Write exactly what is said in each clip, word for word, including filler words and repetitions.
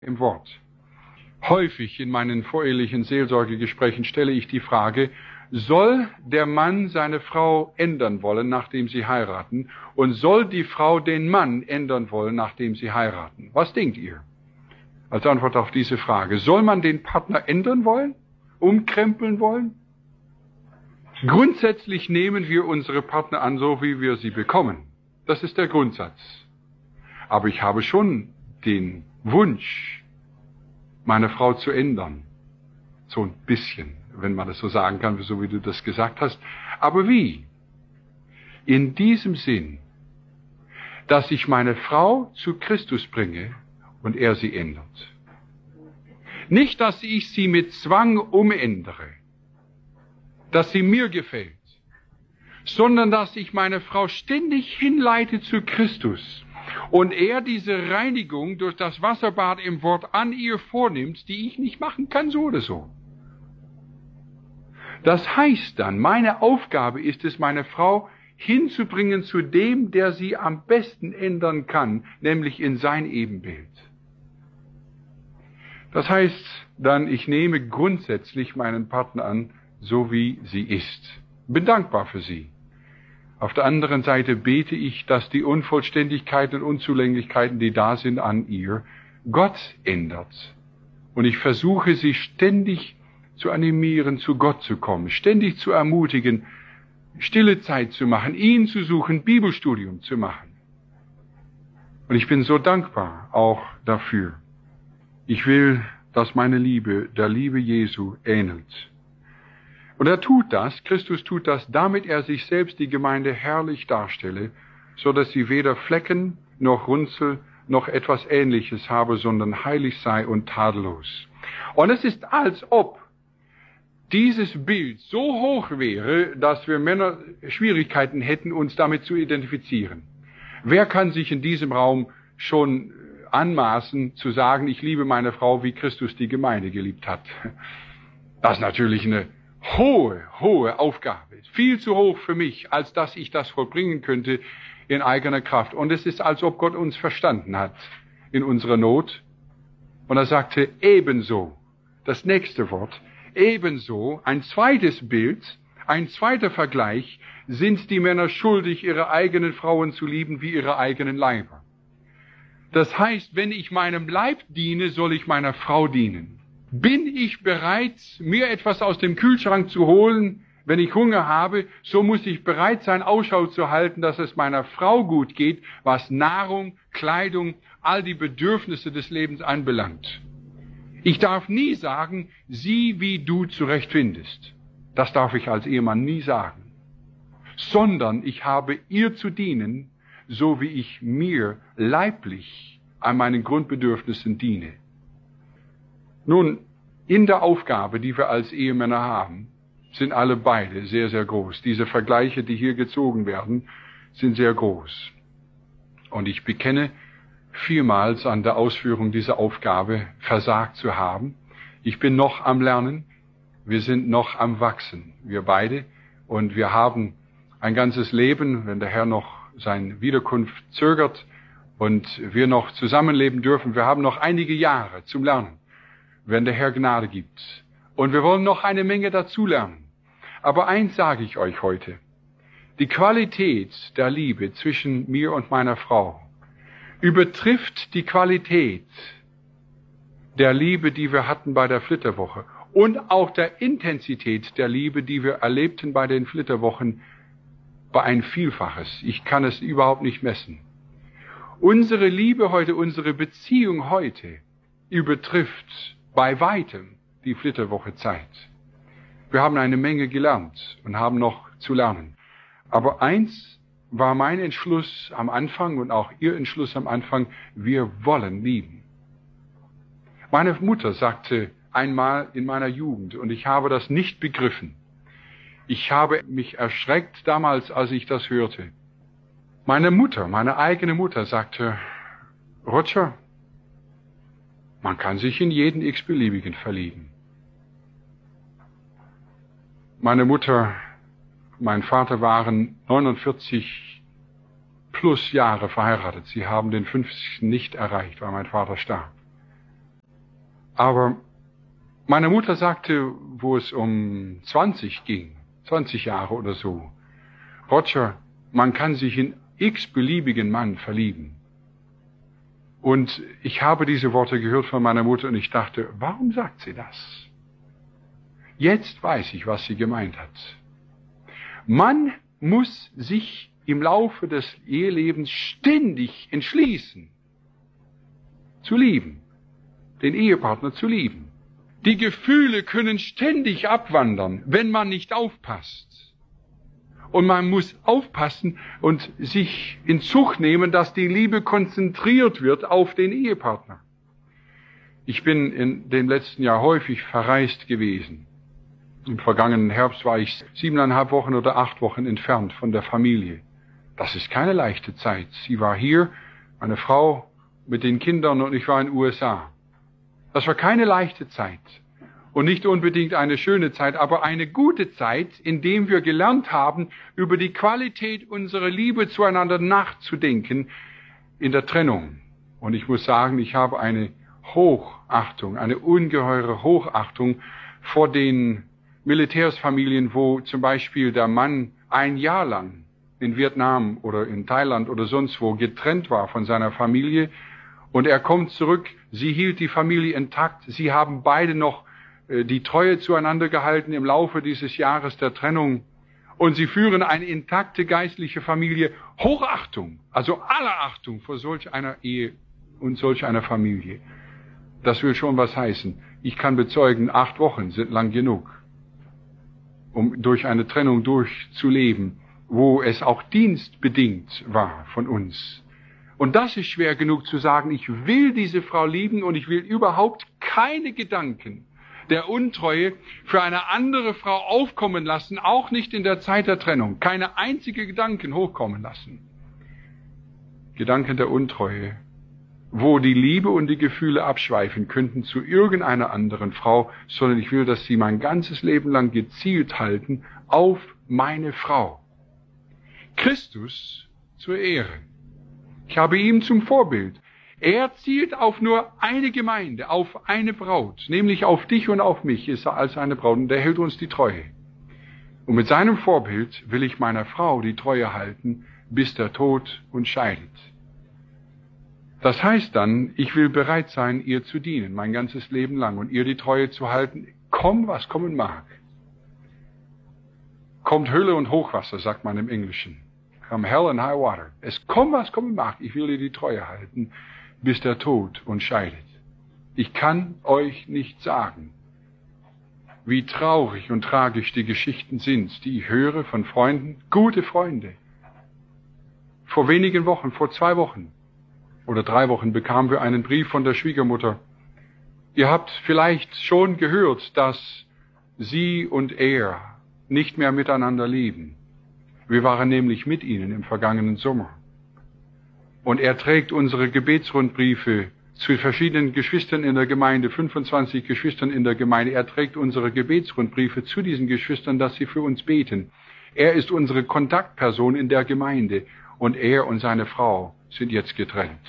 im Wort. Häufig in meinen vorehelichen Seelsorgegesprächen stelle ich die Frage, soll der Mann seine Frau ändern wollen, nachdem sie heiraten, und soll die Frau den Mann ändern wollen, nachdem sie heiraten? Was denkt ihr? Als Antwort auf diese Frage, soll man den Partner ändern wollen, umkrempeln wollen? Grundsätzlich nehmen wir unsere Partner an, so wie wir sie bekommen. Das ist der Grundsatz. Aber ich habe schon den Wunsch, meine Frau zu ändern. So ein bisschen, wenn man das so sagen kann, so wie du das gesagt hast. Aber wie? In diesem Sinn, dass ich meine Frau zu Christus bringe und er sie ändert. Nicht, dass ich sie mit Zwang umändere, dass sie mir gefällt, sondern dass ich meine Frau ständig hinleite zu Christus und er diese Reinigung durch das Wasserbad im Wort an ihr vornimmt, die ich nicht machen kann, so oder so. Das heißt dann, meine Aufgabe ist es, meine Frau hinzubringen zu dem, der sie am besten ändern kann, nämlich in sein Ebenbild. Das heißt dann, ich nehme grundsätzlich meinen Partner an, so wie sie ist. Bin dankbar für sie. Auf der anderen Seite bete ich, dass die Unvollständigkeiten und Unzulänglichkeiten, die da sind an ihr, Gott ändert. Und ich versuche sie ständig zu animieren, zu Gott zu kommen, ständig zu ermutigen, stille Zeit zu machen, ihn zu suchen, Bibelstudium zu machen. Und ich bin so dankbar auch dafür. Ich will, dass meine Liebe der Liebe Jesu ähnelt. Und er tut das, Christus tut das, damit er sich selbst die Gemeinde herrlich darstelle, so dass sie weder Flecken noch Runzel noch etwas Ähnliches habe, sondern heilig sei und tadellos. Und es ist, als ob dieses Bild so hoch wäre, dass wir Männer Schwierigkeiten hätten, uns damit zu identifizieren. Wer kann sich in diesem Raum schon anmaßen, zu sagen, ich liebe meine Frau, wie Christus die Gemeinde geliebt hat? Das ist natürlich eine hohe, hohe Aufgabe. Viel zu hoch für mich, als dass ich das vollbringen könnte in eigener Kraft. Und es ist, als ob Gott uns verstanden hat in unserer Not. Und er sagte, ebenso, das nächste Wort, ebenso, ein zweites Bild, ein zweiter Vergleich, sind die Männer schuldig, ihre eigenen Frauen zu lieben wie ihre eigenen Leiber. Das heißt, wenn ich meinem Leib diene, soll ich meiner Frau dienen. Bin ich bereit, mir etwas aus dem Kühlschrank zu holen, wenn ich Hunger habe, so muss ich bereit sein, Ausschau zu halten, dass es meiner Frau gut geht, was Nahrung, Kleidung, all die Bedürfnisse des Lebens anbelangt. Ich darf nie sagen, sieh, wie du zurechtfindest. Das darf ich als Ehemann nie sagen. Sondern ich habe ihr zu dienen, so wie ich mir leiblich an meinen Grundbedürfnissen diene. Nun, in der Aufgabe, die wir als Ehemänner haben, sind alle beide sehr, sehr groß. Diese Vergleiche, die hier gezogen werden, sind sehr groß. Und ich bekenne, vielmals an der Ausführung dieser Aufgabe versagt zu haben. Ich bin noch am Lernen, wir sind noch am Wachsen, wir beide. Und wir haben ein ganzes Leben, wenn der Herr noch seine Wiederkunft zögert und wir noch zusammenleben dürfen. Wir haben noch einige Jahre zum Lernen, wenn der Herr Gnade gibt. Und wir wollen noch eine Menge dazulernen. Aber eins sage ich euch heute. Die Qualität der Liebe zwischen mir und meiner Frau übertrifft die Qualität der Liebe, die wir hatten bei der Flitterwoche und auch der Intensität der Liebe, die wir erlebten bei den Flitterwochen, bei ein Vielfaches. Ich kann es überhaupt nicht messen. Unsere Liebe heute, unsere Beziehung heute übertrifft bei weitem die Flitterwoche Zeit. Wir haben eine Menge gelernt und haben noch zu lernen. Aber eins war mein Entschluss am Anfang und auch Ihr Entschluss am Anfang, wir wollen lieben. Meine Mutter sagte einmal in meiner Jugend, und ich habe das nicht begriffen, ich habe mich erschreckt damals, als ich das hörte. Meine Mutter, meine eigene Mutter sagte, Roger, man kann sich in jeden x-beliebigen verlieben. Meine Mutter, mein Vater waren neunundvierzig plus Jahre verheiratet. Sie haben den fünfzigsten nicht erreicht, weil mein Vater starb. Aber meine Mutter sagte, wo es um zwanzig ging, zwanzig Jahre oder so, Roger, man kann sich in x-beliebigen Mann verlieben. Und ich habe diese Worte gehört von meiner Mutter und ich dachte, warum sagt sie das? Jetzt weiß ich, was sie gemeint hat. Man muss sich im Laufe des Ehelebens ständig entschließen, zu lieben, den Ehepartner zu lieben. Die Gefühle können ständig abwandern, wenn man nicht aufpasst. Und man muss aufpassen und sich in Zucht nehmen, dass die Liebe konzentriert wird auf den Ehepartner. Ich bin in dem letzten Jahr häufig verreist gewesen. Im vergangenen Herbst war ich siebeneinhalb Wochen oder acht Wochen entfernt von der Familie. Das ist keine leichte Zeit. Sie war hier, meine Frau mit den Kindern und ich war in den U S A. Das war keine leichte Zeit. Und nicht unbedingt eine schöne Zeit, aber eine gute Zeit, in der wir gelernt haben, über die Qualität unserer Liebe zueinander nachzudenken in der Trennung. Und ich muss sagen, ich habe eine Hochachtung, eine ungeheure Hochachtung vor den Militärsfamilien, wo zum Beispiel der Mann ein Jahr lang in Vietnam oder in Thailand oder sonst wo getrennt war von seiner Familie und er kommt zurück, sie hielt die Familie intakt, sie haben beide noch die Treue zueinander gehalten im Laufe dieses Jahres der Trennung und sie führen eine intakte geistliche Familie. Hochachtung, also aller Achtung vor solch einer Ehe und solch einer Familie. Das will schon was heißen. Ich kann bezeugen, acht Wochen sind lang genug, um durch eine Trennung durchzuleben, wo es auch dienstbedingt war von uns. Und das ist schwer genug zu sagen, ich will diese Frau lieben und ich will überhaupt keine Gedanken der Untreue für eine andere Frau aufkommen lassen, auch nicht in der Zeit der Trennung. Keine einzige Gedanken hochkommen lassen. Gedanken der Untreue, wo die Liebe und die Gefühle abschweifen könnten zu irgendeiner anderen Frau, sondern ich will, dass sie mein ganzes Leben lang gezielt halten auf meine Frau. Christus zur Ehre. Ich habe ihm zum Vorbild. Er zielt auf nur eine Gemeinde, auf eine Braut, nämlich auf dich und auf mich ist er als eine Braut und der hält uns die Treue. Und mit seinem Vorbild will ich meiner Frau die Treue halten, bis der Tod uns scheidet. Das heißt dann, ich will bereit sein, ihr zu dienen, mein ganzes Leben lang und ihr die Treue zu halten, komm, was kommen mag. Kommt Hölle und Hochwasser, sagt man im Englischen. Come hell and high water. Es kommt, was kommen mag, ich will ihr die Treue halten, bis der Tod uns scheidet. Ich kann euch nicht sagen, wie traurig und tragisch die Geschichten sind, die ich höre von Freunden, gute Freunde. Vor wenigen Wochen, vor zwei Wochen oder drei Wochen bekamen wir einen Brief von der Schwiegermutter. Ihr habt vielleicht schon gehört, dass sie und er nicht mehr miteinander leben. Wir waren nämlich mit ihnen im vergangenen Sommer. Und er trägt unsere Gebetsrundbriefe zu verschiedenen Geschwistern in der Gemeinde, fünfundzwanzig Geschwistern in der Gemeinde. Er trägt unsere Gebetsrundbriefe zu diesen Geschwistern, dass sie für uns beten. Er ist unsere Kontaktperson in der Gemeinde und er und seine Frau sind jetzt getrennt.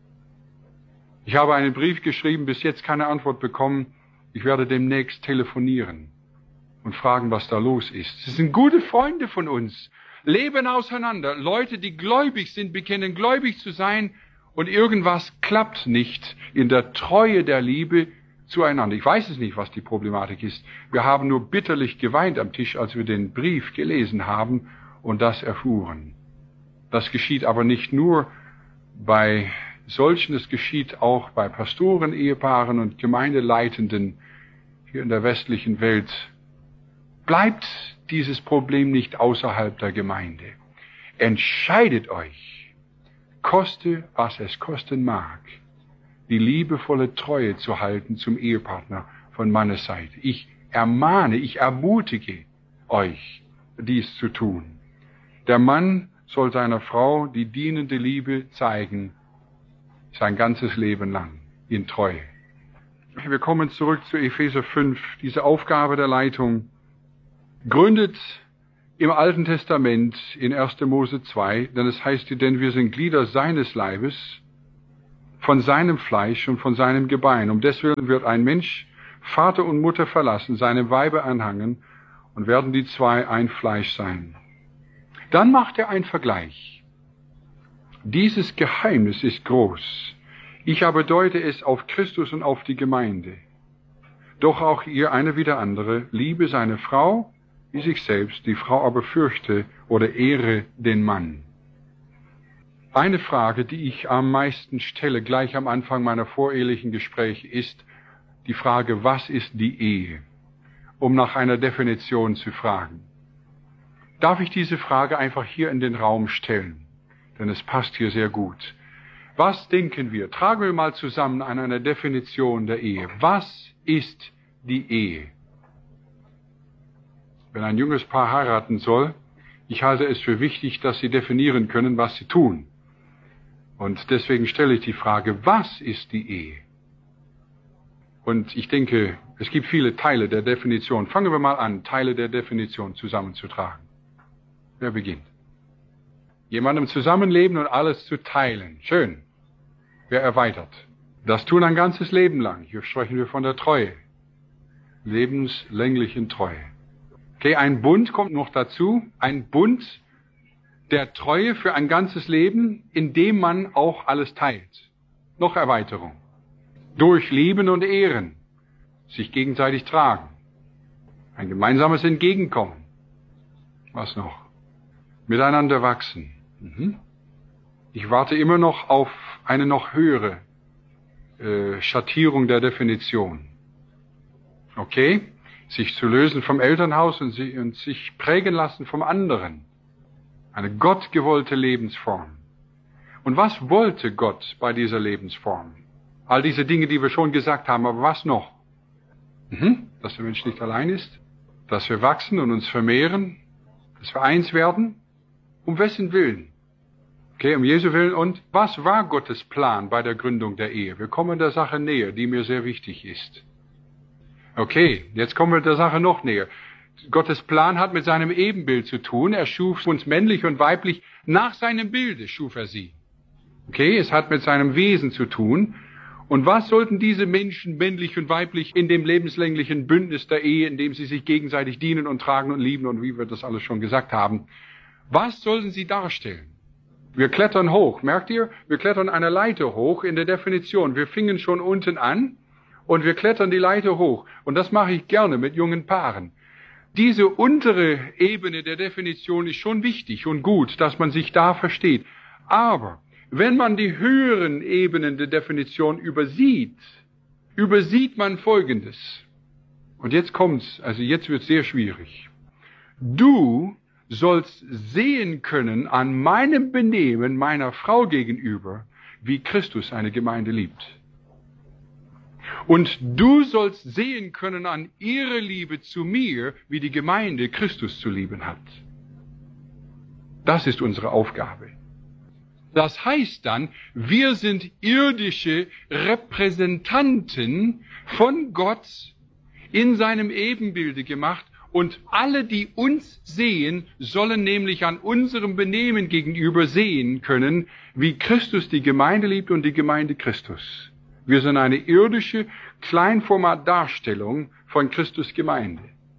Ich habe einen Brief geschrieben, bis jetzt keine Antwort bekommen. Ich werde demnächst telefonieren und fragen, was da los ist. Sie sind gute Freunde von uns. Leben auseinander. Leute, die gläubig sind, bekennen gläubig zu sein und irgendwas klappt nicht in der Treue der Liebe zueinander. Ich weiß es nicht, was die Problematik ist. Wir haben nur bitterlich geweint am Tisch, als wir den Brief gelesen haben und das erfuhren. Das geschieht aber nicht nur bei solchen, es geschieht auch bei Pastoren, Ehepaaren und Gemeindeleitenden hier in der westlichen Welt. Bleibt dieses Problem nicht außerhalb der Gemeinde. Entscheidet euch, koste, was es kosten mag, die liebevolle Treue zu halten zum Ehepartner von Mannes Seite. Ich ermahne, ich ermutige euch, dies zu tun. Der Mann soll seiner Frau die dienende Liebe zeigen, sein ganzes Leben lang, in Treue. Wir kommen zurück zu Epheser fünf, diese Aufgabe der Leitung, gründet im Alten Testament in erster Mose zwei, denn es heißt hier, denn wir sind Glieder seines Leibes, von seinem Fleisch und von seinem Gebein. Um deswillen wird ein Mensch Vater und Mutter verlassen, seinem Weibe anhangen, und werden die zwei ein Fleisch sein. Dann macht er einen Vergleich. Dieses Geheimnis ist groß. Ich aber deute es auf Christus und auf die Gemeinde. Doch auch ihr, eine wie der andere, liebe seine Frau wie sich selbst, die Frau aber fürchte oder ehre den Mann. Eine Frage, die ich am meisten stelle, gleich am Anfang meiner vorehelichen Gespräche, ist die Frage, was ist die Ehe? Um nach einer Definition zu fragen. Darf ich diese Frage einfach hier in den Raum stellen? Denn es passt hier sehr gut. Was denken wir? Tragen wir mal zusammen an einer Definition der Ehe. Was ist die Ehe? Wenn ein junges Paar heiraten soll, ich halte es für wichtig, dass sie definieren können, was sie tun. Und deswegen stelle ich die Frage, was ist die Ehe? Und ich denke, es gibt viele Teile der Definition. Fangen wir mal an, Teile der Definition zusammenzutragen. Wer beginnt? Jemandem zusammenleben und alles zu teilen. Schön. Wer erweitert? Das tun ein ganzes Leben lang. Hier sprechen wir von der Treue. Lebenslänglichen Treue. Okay, ein Bund kommt noch dazu. Ein Bund der Treue für ein ganzes Leben, in dem man auch alles teilt. Noch Erweiterung. Durch Lieben und Ehren. Sich gegenseitig tragen. Ein gemeinsames Entgegenkommen. Was noch? Miteinander wachsen. Mhm. Ich warte immer noch auf eine noch höhere äh, Schattierung der Definition. Okay? Sich zu lösen vom Elternhaus und, sie, und sich prägen lassen vom anderen. Eine gottgewollte Lebensform. Und was wollte Gott bei dieser Lebensform? All diese Dinge, die wir schon gesagt haben, aber was noch? Mhm. Dass der Mensch nicht allein ist, dass wir wachsen und uns vermehren, dass wir eins werden. Um wessen Willen? Okay, um Jesu Willen. Und was war Gottes Plan bei der Gründung der Ehe? Wir kommen der Sache näher, die mir sehr wichtig ist. Okay, jetzt kommen wir der Sache noch näher. Gottes Plan hat mit seinem Ebenbild zu tun. Er schuf uns männlich und weiblich. Nach seinem Bilde schuf er sie. Okay, es hat mit seinem Wesen zu tun. Und was sollten diese Menschen, männlich und weiblich, in dem lebenslänglichen Bündnis der Ehe, in dem sie sich gegenseitig dienen und tragen und lieben und wie wir das alles schon gesagt haben, was sollten sie darstellen? Wir klettern hoch, merkt ihr? Wir klettern eine Leiter hoch in der Definition. Wir fingen schon unten an und wir klettern die Leiter hoch. Und das mache ich gerne mit jungen Paaren. Diese untere Ebene der Definition ist schon wichtig und gut, dass man sich da versteht. Aber wenn man die höheren Ebenen der Definition übersieht, übersieht man Folgendes. Und jetzt kommt's, also jetzt wird's sehr schwierig. Du sollst sehen können an meinem Benehmen meiner Frau gegenüber, wie Christus eine Gemeinde liebt. Und du sollst sehen können an ihrer Liebe zu mir, wie die Gemeinde Christus zu lieben hat. Das ist unsere Aufgabe. Das heißt dann, wir sind irdische Repräsentanten von Gott in seinem Ebenbilde gemacht. Und alle, die uns sehen, sollen nämlich an unserem Benehmen gegenüber sehen können, wie Christus die Gemeinde liebt und die Gemeinde Christus. Wir sind eine irdische Kleinformatdarstellung von Christus Gemeinde.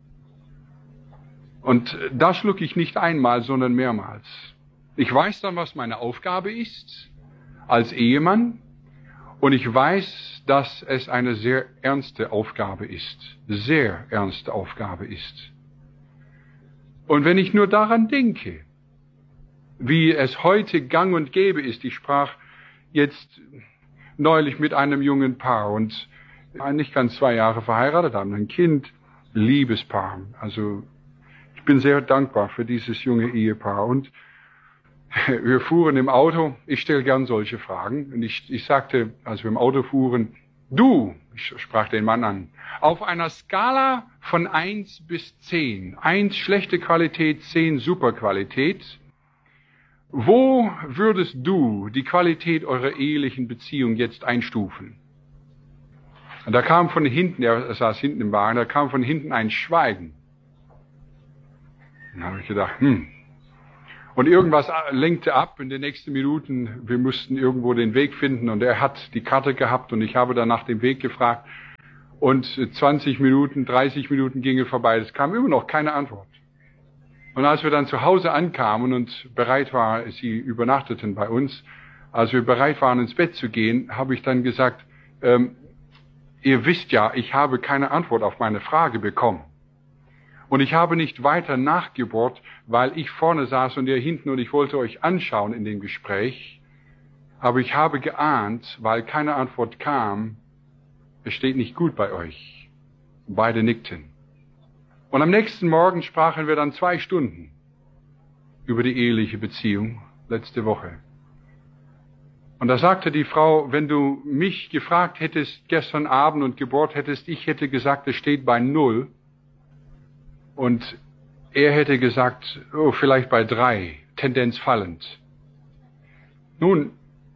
Und das schlucke ich nicht einmal, sondern mehrmals. Ich weiß dann, was meine Aufgabe ist als Ehemann. Und ich weiß, dass es eine sehr ernste Aufgabe ist. Sehr ernste Aufgabe ist. Und wenn ich nur daran denke, wie es heute gang und gäbe ist, ich sprach jetzt neulich mit einem jungen Paar und nicht ganz zwei Jahre verheiratet, haben ein Kind, Liebespaar. Also ich bin sehr dankbar für dieses junge Ehepaar. Und wir fuhren im Auto, ich stelle gern solche Fragen, und ich, ich sagte, als wir im Auto fuhren, du, ich sprach den Mann an, auf einer Skala von eins bis zehn, eins schlechte Qualität, zehn super Qualität, wo würdest du die Qualität eurer ehelichen Beziehung jetzt einstufen? Und da kam von hinten, er saß hinten im Wagen, da kam von hinten ein Schweigen. Dann habe ich gedacht, hm. Und irgendwas lenkte ab in den nächsten Minuten. Wir mussten irgendwo den Weg finden und er hat die Karte gehabt und ich habe dann nach dem Weg gefragt. Und zwanzig Minuten, dreißig Minuten gingen vorbei. Es kam immer noch keine Antwort. Und als wir dann zu Hause ankamen und bereit waren, sie übernachteten bei uns, als wir bereit waren, ins Bett zu gehen, habe ich dann gesagt, ähm, ihr wisst ja, ich habe keine Antwort auf meine Frage bekommen. Und ich habe nicht weiter nachgebohrt, weil ich vorne saß und ihr hinten und ich wollte euch anschauen in dem Gespräch. Aber ich habe geahnt, weil keine Antwort kam, es steht nicht gut bei euch. Beide nickten. Und am nächsten Morgen sprachen wir dann zwei Stunden über die eheliche Beziehung letzte Woche. Und da sagte die Frau, wenn du mich gefragt hättest gestern Abend und gebohrt hättest, ich hätte gesagt, es steht bei null. Und er hätte gesagt, oh, vielleicht bei drei, Tendenz fallend. Nun,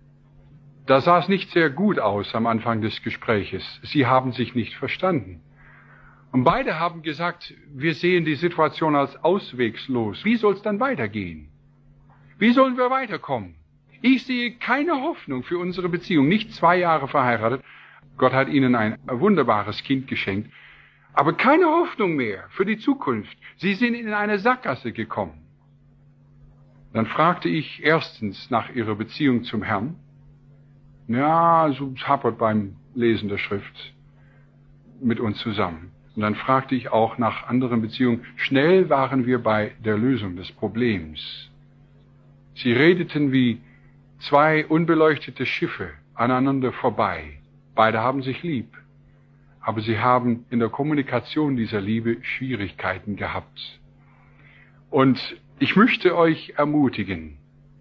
da sah es nicht sehr gut aus am Anfang des Gespräches. Sie haben sich nicht verstanden. Und beide haben gesagt, wir sehen die Situation als auswegslos. Wie soll es dann weitergehen? Wie sollen wir weiterkommen? Ich sehe keine Hoffnung für unsere Beziehung. Nicht zwei Jahre verheiratet. Gott hat ihnen ein wunderbares Kind geschenkt. Aber keine Hoffnung mehr für die Zukunft. Sie sind in eine Sackgasse gekommen. Dann fragte ich erstens nach ihrer Beziehung zum Herrn. Ja, so hapert beim Lesen der Schrift mit uns zusammen. Und dann fragte ich auch nach anderen Beziehungen. Schnell waren wir bei der Lösung des Problems. Sie redeten wie zwei unbeleuchtete Schiffe aneinander vorbei. Beide haben sich lieb. Aber sie haben in der Kommunikation dieser Liebe Schwierigkeiten gehabt. Und ich möchte euch ermutigen,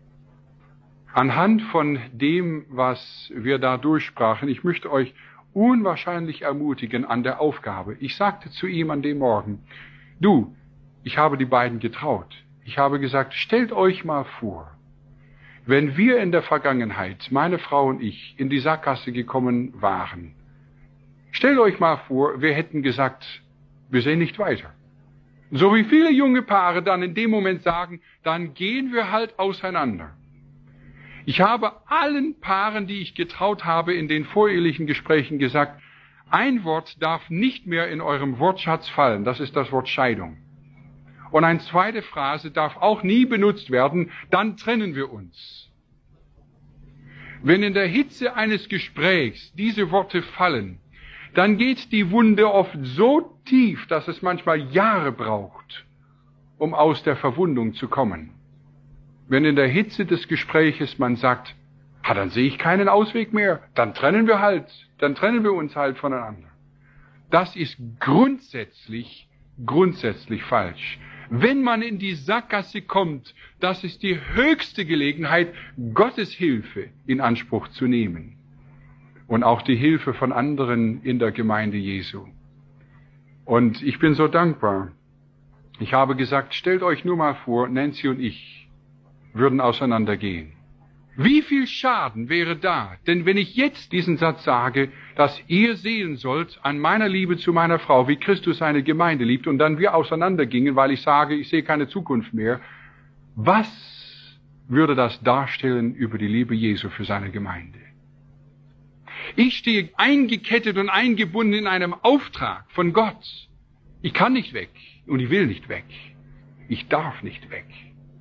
anhand von dem, was wir da durchsprachen, ich möchte euch unwahrscheinlich ermutigen an der Aufgabe. Ich sagte zu ihm an dem Morgen, du, ich habe die beiden getraut. Ich habe gesagt, stellt euch mal vor, wenn wir in der Vergangenheit, meine Frau und ich, in die Sackgasse gekommen waren, stellt euch mal vor, wir hätten gesagt, wir sehen nicht weiter. So wie viele junge Paare dann in dem Moment sagen, dann gehen wir halt auseinander. Ich habe allen Paaren, die ich getraut habe, in den vorehelichen Gesprächen gesagt, ein Wort darf nicht mehr in eurem Wortschatz fallen, das ist das Wort Scheidung. Und eine zweite Phrase darf auch nie benutzt werden, dann trennen wir uns. Wenn in der Hitze eines Gesprächs diese Worte fallen, dann geht die Wunde oft so tief, dass es manchmal Jahre braucht, um aus der Verwundung zu kommen. Wenn in der Hitze des Gespräches man sagt, ah, dann sehe ich keinen Ausweg mehr, dann trennen wir halt, dann trennen wir uns halt voneinander. Das ist grundsätzlich, grundsätzlich falsch. Wenn man in die Sackgasse kommt, das ist die höchste Gelegenheit, Gottes Hilfe in Anspruch zu nehmen. Und auch die Hilfe von anderen in der Gemeinde Jesu. Und ich bin so dankbar. Ich habe gesagt, stellt euch nur mal vor, Nancy und ich würden auseinandergehen. Wie viel Schaden wäre da? Denn wenn ich jetzt diesen Satz sage, dass ihr sehen sollt an meiner Liebe zu meiner Frau, wie Christus seine Gemeinde liebt, und dann wir auseinandergingen, weil ich sage, ich sehe keine Zukunft mehr, was würde das darstellen über die Liebe Jesu für seine Gemeinde? Ich stehe eingekettet und eingebunden in einem Auftrag von Gott. Ich kann nicht weg und ich will nicht weg. Ich darf nicht weg.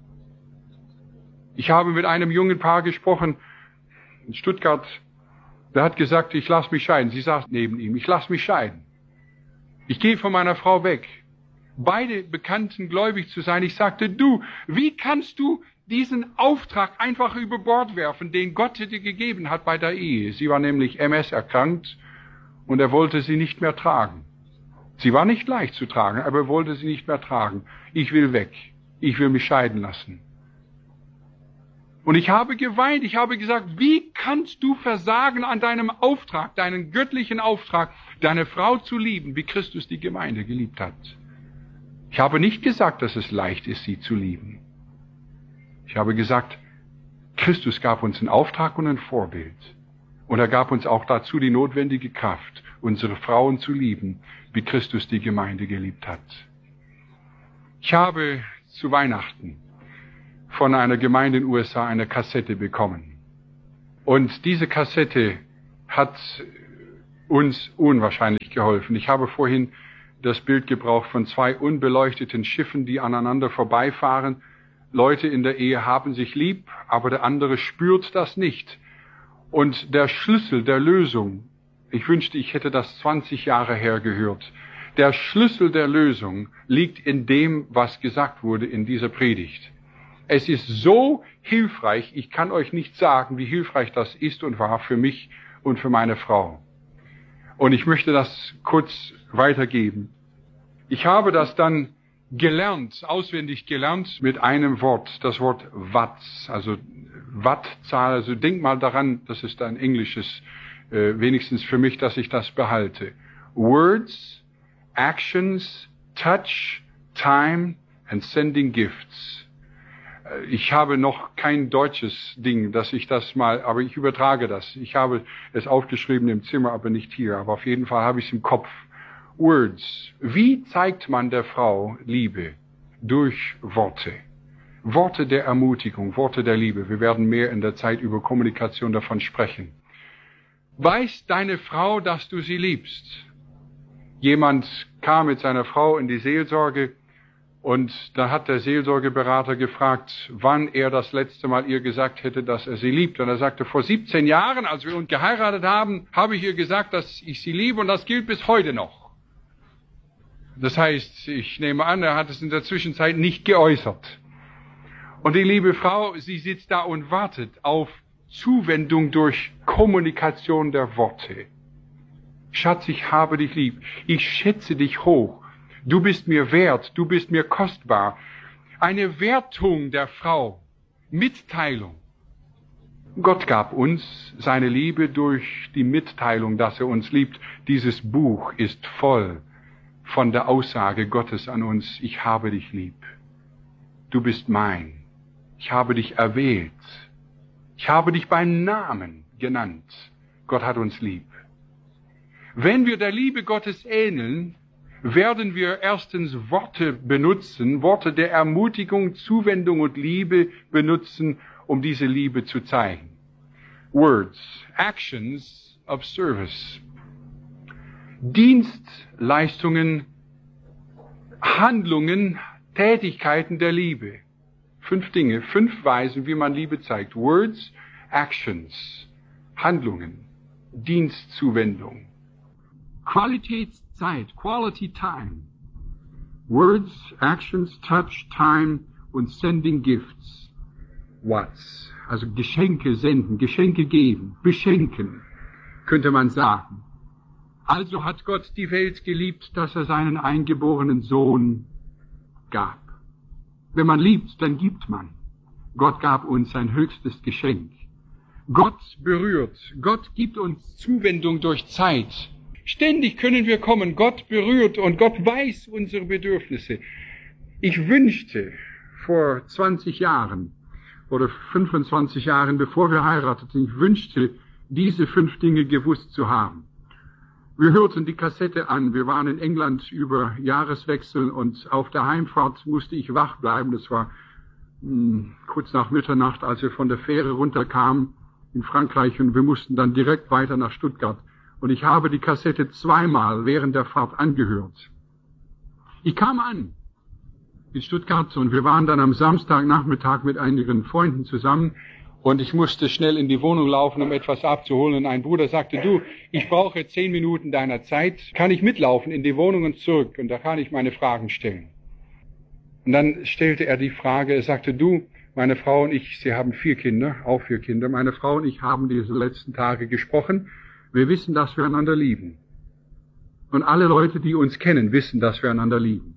Ich habe mit einem jungen Paar gesprochen in Stuttgart. Der hat gesagt, ich lasse mich scheiden. Sie saß neben ihm, ich lasse mich scheiden. Ich gehe von meiner Frau weg. Beide bekannten gläubig zu sein. Ich sagte, du, wie kannst du diesen Auftrag einfach über Bord werfen, den Gott dir gegeben hat bei der Ehe? Sie war nämlich M S erkrankt und er wollte sie nicht mehr tragen. Sie war nicht leicht zu tragen, aber er wollte sie nicht mehr tragen. Ich will weg. Ich will mich scheiden lassen. Und ich habe geweint, ich habe gesagt, wie kannst du versagen an deinem Auftrag, deinen göttlichen Auftrag, deine Frau zu lieben, wie Christus die Gemeinde geliebt hat? Ich habe nicht gesagt, dass es leicht ist, sie zu lieben. Ich habe gesagt, Christus gab uns einen Auftrag und ein Vorbild. Und er gab uns auch dazu die notwendige Kraft, unsere Frauen zu lieben, wie Christus die Gemeinde geliebt hat. Ich habe zu Weihnachten von einer Gemeinde in den U S A eine Kassette bekommen. Und diese Kassette hat uns unwahrscheinlich geholfen. Ich habe vorhin das Bild gebraucht von zwei unbeleuchteten Schiffen, die aneinander vorbeifahren. Leute in der Ehe haben sich lieb, aber der andere spürt das nicht. Und der Schlüssel der Lösung, ich wünschte, ich hätte das zwanzig Jahre her gehört, der Schlüssel der Lösung liegt in dem, was gesagt wurde in dieser Predigt. Es ist so hilfreich, ich kann euch nicht sagen, wie hilfreich das ist und war für mich und für meine Frau. Und ich möchte das kurz weitergeben. Ich habe das dann gelernt, auswendig gelernt mit einem Wort, das Wort Watts, also Wattzahl. Also denk mal daran, das ist ein englisches, äh, wenigstens für mich, dass ich das behalte. Words, actions, touch, time and sending gifts. Ich habe noch kein deutsches Ding, dass ich das mal, aber ich übertrage das. Ich habe es aufgeschrieben im Zimmer, aber nicht hier. Aber auf jeden Fall habe ich es im Kopf. Words. Wie zeigt man der Frau Liebe? Durch Worte. Worte der Ermutigung, Worte der Liebe. Wir werden mehr in der Zeit über Kommunikation davon sprechen. Weiß deine Frau, dass du sie liebst? Jemand kam mit seiner Frau in die Seelsorge und da hat der Seelsorgeberater gefragt, wann er das letzte Mal ihr gesagt hätte, dass er sie liebt. Und er sagte, vor siebzehn Jahren, als wir uns geheiratet haben, habe ich ihr gesagt, dass ich sie liebe und das gilt bis heute noch. Das heißt, ich nehme an, er hat es in der Zwischenzeit nicht geäußert. Und die liebe Frau, sie sitzt da und wartet auf Zuwendung durch Kommunikation der Worte. Schatz, ich habe dich lieb. Ich schätze dich hoch. Du bist mir wert. Du bist mir kostbar. Eine Wertung der Frau. Mitteilung. Gott gab uns seine Liebe durch die Mitteilung, dass er uns liebt. Dieses Buch ist voll von der Aussage Gottes an uns. Ich habe dich lieb. Du bist mein. Ich habe dich erwählt. Ich habe dich beim Namen genannt. Gott hat uns lieb. Wenn wir der Liebe Gottes ähneln, werden wir erstens Worte benutzen, Worte der Ermutigung, Zuwendung und Liebe benutzen, um diese Liebe zu zeigen. Words, actions of service. Dienstleistungen, Handlungen, Tätigkeiten der Liebe. Fünf Dinge, fünf Weisen, wie man Liebe zeigt. Words, actions, Handlungen, Dienstzuwendung. Qualitätszeit, Quality Time. Words, Actions, Touch, Time und Sending Gifts. What's? Also Geschenke senden, Geschenke geben, beschenken, könnte man sagen. Also hat Gott die Welt geliebt, dass er seinen eingeborenen Sohn gab. Wenn man liebt, dann gibt man. Gott gab uns sein höchstes Geschenk. Gott berührt, Gott gibt uns Zuwendung durch Zeit. Ständig können wir kommen, Gott berührt und Gott weiß unsere Bedürfnisse. Ich wünschte vor zwanzig Jahren oder fünfundzwanzig Jahren, bevor wir heirateten, ich wünschte, diese fünf Dinge gewusst zu haben. Wir hörten die Kassette an, wir waren in England über Jahreswechsel und auf der Heimfahrt musste ich wach bleiben. Das war mh, kurz nach Mitternacht, als wir von der Fähre runterkamen in Frankreich und wir mussten dann direkt weiter nach Stuttgart. Und ich habe die Kassette zweimal während der Fahrt angehört. Ich kam an in Stuttgart und wir waren dann am Samstagnachmittag mit einigen Freunden zusammen und ich musste schnell in die Wohnung laufen, um etwas abzuholen. Und ein Bruder sagte, du, ich brauche zehn Minuten deiner Zeit, kann ich mitlaufen in die Wohnung und zurück und da kann ich meine Fragen stellen. Und dann stellte er die Frage, er sagte, du, meine Frau und ich, sie haben vier Kinder, auch vier Kinder, meine Frau und ich haben diese letzten Tage gesprochen. Wir wissen, dass wir einander lieben. Und alle Leute, die uns kennen, wissen, dass wir einander lieben.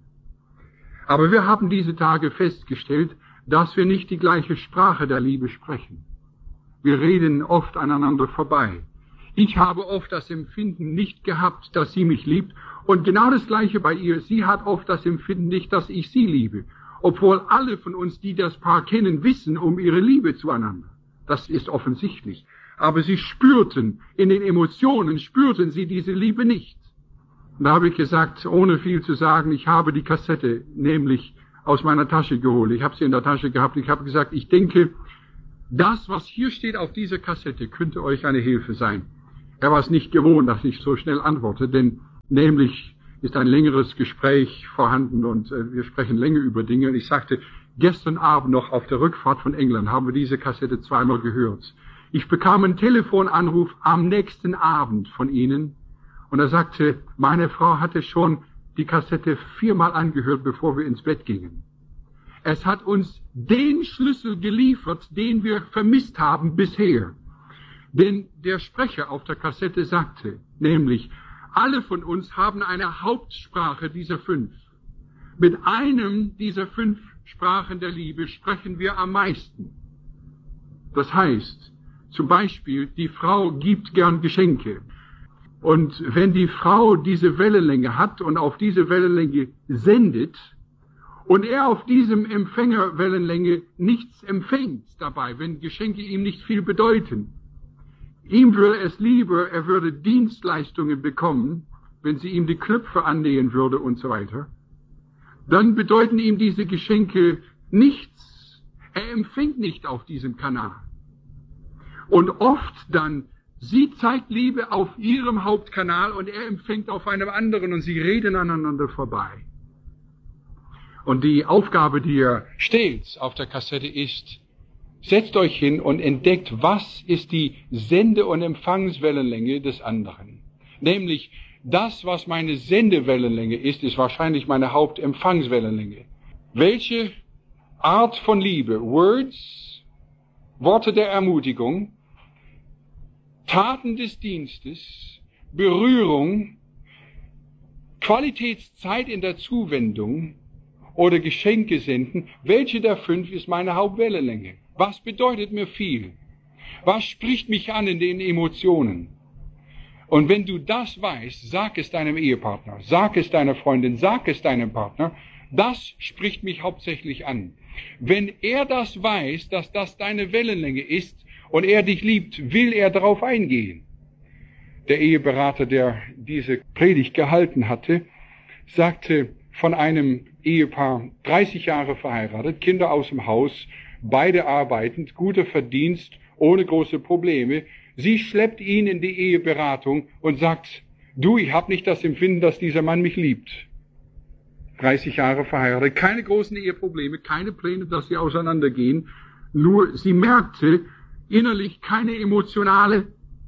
Aber wir haben diese Tage festgestellt, dass wir nicht die gleiche Sprache der Liebe sprechen. Wir reden oft aneinander vorbei. Ich habe oft das Empfinden nicht gehabt, dass sie mich liebt. Und genau das Gleiche bei ihr. Sie hat oft das Empfinden nicht, dass ich sie liebe. Obwohl alle von uns, die das Paar kennen, wissen um ihre Liebe zueinander. Das ist offensichtlich. Aber sie spürten, in den Emotionen spürten sie diese Liebe nicht. Und da habe ich gesagt, ohne viel zu sagen, ich habe die Kassette nämlich aus meiner Tasche geholt. Ich habe sie in der Tasche gehabt. Ich habe gesagt, ich denke, das, was hier steht auf dieser Kassette, könnte euch eine Hilfe sein. Er war es nicht gewohnt, dass ich so schnell antworte, denn nämlich ist ein längeres Gespräch vorhanden und äh, wir sprechen länger über Dinge. Und ich sagte, gestern Abend noch auf der Rückfahrt von England haben wir diese Kassette zweimal gehört. Ich bekam einen Telefonanruf am nächsten Abend von Ihnen und er sagte, meine Frau hatte schon die Kassette viermal angehört, bevor wir ins Bett gingen. Es hat uns den Schlüssel geliefert, den wir vermisst haben bisher. Denn der Sprecher auf der Kassette sagte, nämlich, alle von uns haben eine Hauptsprache dieser fünf. Mit einem dieser fünf Sprachen der Liebe sprechen wir am meisten. Das heißt, zum Beispiel, die Frau gibt gern Geschenke. Und wenn die Frau diese Wellenlänge hat und auf diese Wellenlänge sendet, und er auf diesem Empfängerwellenlänge nichts empfängt dabei, wenn Geschenke ihm nicht viel bedeuten, ihm würde es lieber, er würde Dienstleistungen bekommen, wenn sie ihm die Knöpfe annähen würde und so weiter, dann bedeuten ihm diese Geschenke nichts. Er empfängt nicht auf diesem Kanal. Und oft dann, sie zeigt Liebe auf ihrem Hauptkanal und er empfängt auf einem anderen und sie reden aneinander vorbei. Und die Aufgabe, die er stellt auf der Kassette ist, setzt euch hin und entdeckt, was ist die Sende- und Empfangswellenlänge des anderen. Nämlich, das, was meine Sendewellenlänge ist, ist wahrscheinlich meine Hauptempfangswellenlänge. Welche Art von Liebe, Words, Worte der Ermutigung, Taten des Dienstes, Berührung, Qualitätszeit in der Zuwendung oder Geschenke senden, welche der fünf ist meine Hauptwellenlänge? Was bedeutet mir viel? Was spricht mich an in den Emotionen? Und wenn du das weißt, sag es deinem Ehepartner, sag es deiner Freundin, sag es deinem Partner, das spricht mich hauptsächlich an. Wenn er das weiß, dass das deine Wellenlänge ist und er dich liebt, will er darauf eingehen. Der Eheberater, der diese Predigt gehalten hatte, sagte von einem Ehepaar, dreißig Jahre verheiratet, Kinder aus dem Haus, beide arbeitend, guter Verdienst, ohne große Probleme. Sie schleppt ihn in die Eheberatung und sagt, du, ich habe nicht das Empfinden, dass dieser Mann mich liebt. dreißig Jahre verheiratet, keine großen Eheprobleme, keine Pläne, dass sie auseinandergehen. Nur sie merkte innerlich keine emotionale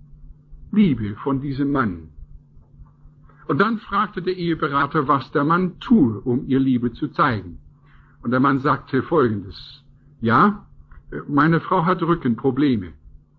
Liebe von diesem Mann. Und dann fragte der Eheberater, was der Mann tue, um ihr Liebe zu zeigen. Und der Mann sagte Folgendes. Ja, meine Frau hat Rückenprobleme.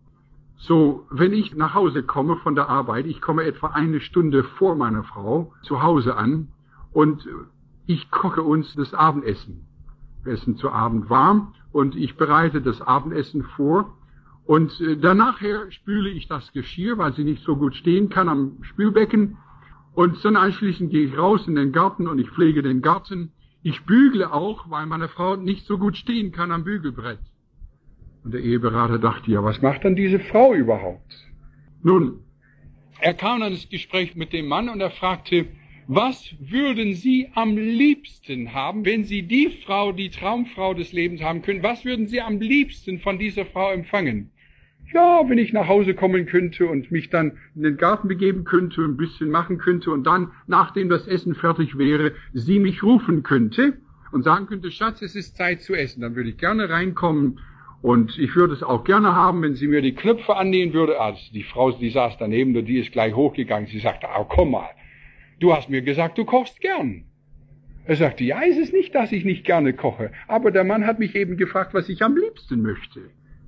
So, wenn ich nach Hause komme von der Arbeit, ich komme etwa eine Stunde vor meiner Frau zu Hause an und ich koche uns das Abendessen. Wir essen zu Abend warm und ich bereite das Abendessen vor und danach spüle ich das Geschirr, weil sie nicht so gut stehen kann am Spülbecken. Und dann anschließend gehe ich raus in den Garten und ich pflege den Garten. Ich bügle auch, weil meine Frau nicht so gut stehen kann am Bügelbrett. Und der Eheberater dachte, ja, was macht dann diese Frau überhaupt? Nun, er kam dann ins Gespräch mit dem Mann und er fragte, was würden Sie am liebsten haben, wenn Sie die Frau, die Traumfrau des Lebens haben können, was würden Sie am liebsten von dieser Frau empfangen? Ja, wenn ich nach Hause kommen könnte und mich dann in den Garten begeben könnte, ein bisschen machen könnte und dann, nachdem das Essen fertig wäre, sie mich rufen könnte und sagen könnte, Schatz, es ist Zeit zu essen, dann würde ich gerne reinkommen und ich würde es auch gerne haben, wenn sie mir die Knöpfe annähen würde. Also die Frau, die saß daneben und die ist gleich hochgegangen. Sie sagte, oh, komm mal, du hast mir gesagt, du kochst gern. Er sagte, ja, es ist nicht, dass ich nicht gerne koche, aber der Mann hat mich eben gefragt, was ich am liebsten möchte.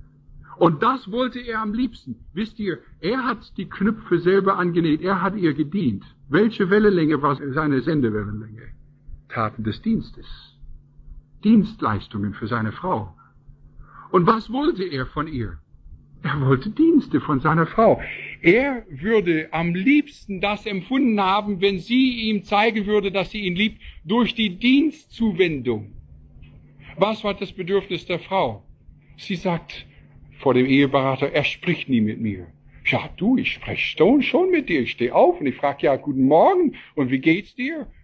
Und das wollte er am liebsten. Wisst ihr, er hat die Knöpfe selber angenäht, er hat ihr gedient. Welche Wellenlänge war seine Sendewellenlänge? Taten des Dienstes. Dienstleistungen für seine Frau. Und was wollte er von ihr? Er wollte Dienste von seiner Frau. Er würde am liebsten das empfunden haben, wenn sie ihm zeigen würde, dass sie ihn liebt, durch die Dienstzuwendung. Was war das Bedürfnis der Frau? Sie sagt vor dem Eheberater, er spricht nie mit mir. Ja, du, ich spreche schon mit dir. Ich stehe auf und ich frage, ja, guten Morgen, und wie geht's dir?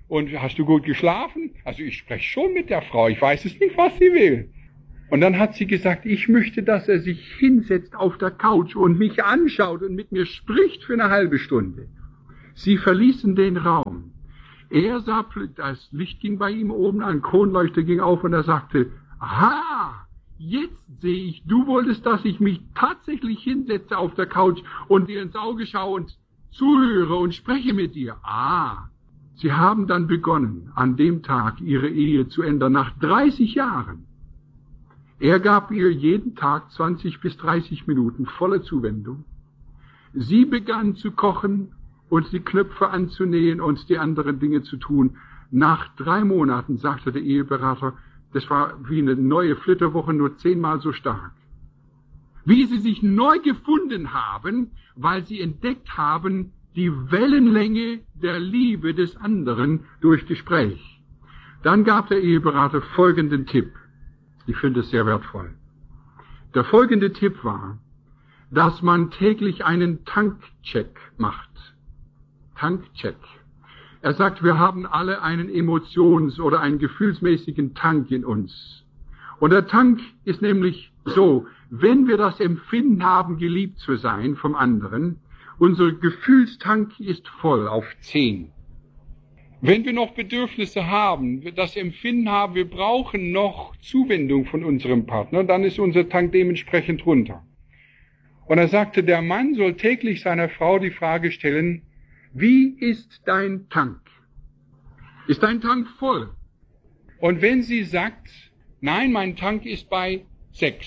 Und hast du gut geschlafen? Also ich spreche schon mit der Frau, ich weiß es nicht, was sie will. Und dann hat sie gesagt, ich möchte, dass er sich hinsetzt auf der Couch und mich anschaut und mit mir spricht für eine halbe Stunde. Sie verließen den Raum. Er sah, das Licht ging bei ihm oben an, Kronleuchter ging auf und er sagte, aha, jetzt sehe ich, du wolltest, dass ich mich tatsächlich hinsetze auf der Couch und dir ins Auge schaue und zuhöre und spreche mit dir. Ah, sie haben dann begonnen, an dem Tag ihre Ehe zu ändern, nach dreißig Jahren. Er gab ihr jeden Tag zwanzig bis dreißig Minuten voller Zuwendung. Sie begann zu kochen und die Knöpfe anzunähen und die anderen Dinge zu tun. Nach drei Monaten sagte der Eheberater, das war wie eine neue Flitterwoche, nur zehnmal so stark. Wie sie sich neu gefunden haben, weil sie entdeckt haben, die Wellenlänge der Liebe des anderen durch Gespräch. Dann gab der Eheberater folgenden Tipp. Ich finde es sehr wertvoll. Der folgende Tipp war, dass man täglich einen Tankcheck macht. Tankcheck. Er sagt, wir haben alle einen Emotions- oder einen gefühlsmäßigen Tank in uns. Und der Tank ist nämlich so, wenn wir das Empfinden haben, geliebt zu sein vom anderen, unser Gefühlstank ist voll auf zehn. Wenn wir noch Bedürfnisse haben, das Empfinden haben, wir brauchen noch Zuwendung von unserem Partner, dann ist unser Tank dementsprechend runter. Und er sagte, der Mann soll täglich seiner Frau die Frage stellen, wie ist dein Tank? Ist dein Tank voll? Und wenn sie sagt, nein, mein Tank ist bei sechs.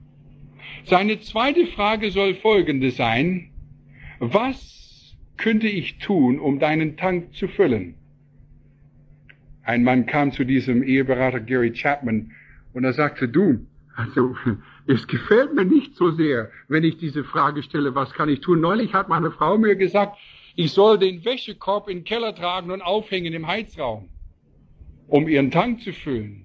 Seine zweite Frage soll folgende sein, was könnte ich tun, um deinen Tank zu füllen? Ein Mann kam zu diesem Eheberater Gary Chapman und er sagte, du, also es gefällt mir nicht so sehr, wenn ich diese Frage stelle, was kann ich tun? Neulich hat meine Frau mir gesagt, ich soll den Wäschekorb in den Keller tragen und aufhängen im Heizraum, um ihren Tank zu füllen.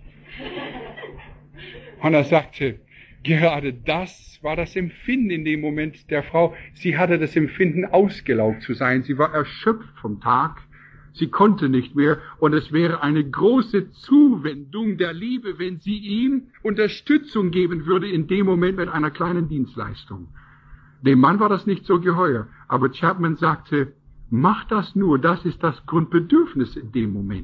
Und er sagte, gerade das war das Empfinden in dem Moment der Frau. Sie hatte das Empfinden, ausgelaugt zu sein. Sie war erschöpft vom Tag. Sie konnte nicht mehr. Und es wäre eine große Zuwendung der Liebe, wenn sie ihm Unterstützung geben würde in dem Moment mit einer kleinen Dienstleistung. Dem Mann war das nicht so geheuer. Aber Chapman sagte, mach das nur. Das ist das Grundbedürfnis in dem Moment.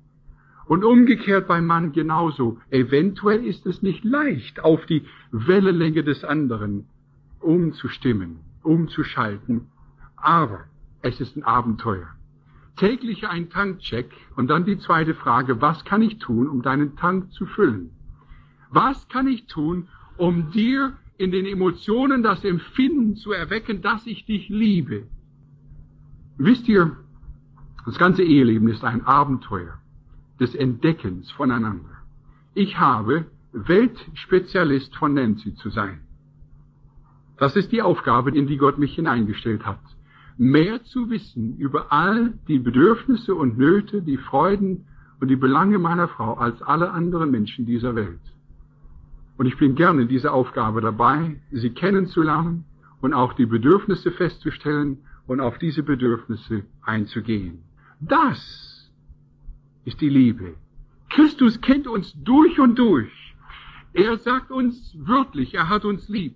Und umgekehrt beim Mann genauso. Eventuell ist es nicht leicht, auf die Wellenlänge des anderen umzustimmen, umzuschalten. Aber es ist ein Abenteuer. Täglich ein Tankcheck und dann die zweite Frage, was kann ich tun, um deinen Tank zu füllen? Was kann ich tun, um dir in den Emotionen das Empfinden zu erwecken, dass ich dich liebe? Wisst ihr, das ganze Eheleben ist ein Abenteuer des Entdeckens voneinander. Ich habe Weltspezialist von Nancy zu sein. Das ist die Aufgabe, in die Gott mich hineingestellt hat. Mehr zu wissen über all die Bedürfnisse und Nöte, die Freuden und die Belange meiner Frau als alle anderen Menschen dieser Welt. Und ich bin gerne in dieser Aufgabe dabei, sie kennenzulernen und auch die Bedürfnisse festzustellen und auf diese Bedürfnisse einzugehen. Das ist die Liebe. Christus kennt uns durch und durch. Er sagt uns wörtlich, er hat uns lieb.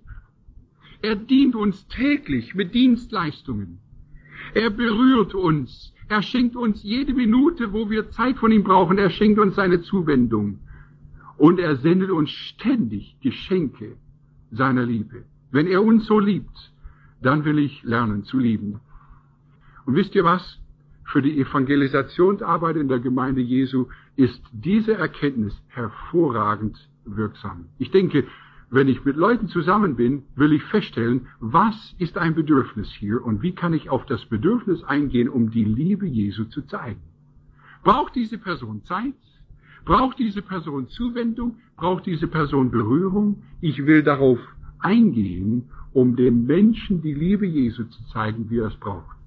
Er dient uns täglich mit Dienstleistungen. Er berührt uns. Er schenkt uns jede Minute, wo wir Zeit von ihm brauchen. Er schenkt uns seine Zuwendung. Und er sendet uns ständig Geschenke seiner Liebe. Wenn er uns so liebt, dann will ich lernen zu lieben. Und wisst ihr was? Für die Evangelisationsarbeit in der Gemeinde Jesu ist diese Erkenntnis hervorragend wirksam. Ich denke, wenn ich mit Leuten zusammen bin, will ich feststellen, was ist ein Bedürfnis hier und wie kann ich auf das Bedürfnis eingehen, um die Liebe Jesu zu zeigen. Braucht diese Person Zeit? Braucht diese Person Zuwendung? Braucht diese Person Berührung? Ich will darauf eingehen, um dem Menschen die Liebe Jesu zu zeigen, wie er es braucht.